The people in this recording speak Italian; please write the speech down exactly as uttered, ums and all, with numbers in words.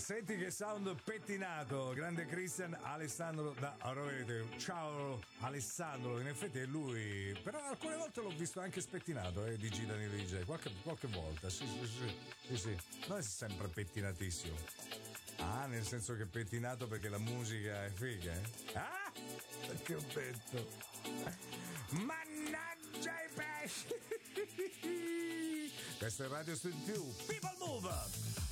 Senti che sound pettinato, grande Cristian Alessandro da Rovereto. Ciao Alessandro, in effetti è lui, però alcune volte l'ho visto anche spettinato, eh, di G Danilo D J, qualche, qualche volta, sì sì sì, sì sì, non è sempre pettinatissimo. Ah, nel senso che pettinato perché la musica è figa, eh? Ah, perché ho detto, mannaggia i pesci. Questo è Radio Studio People Move.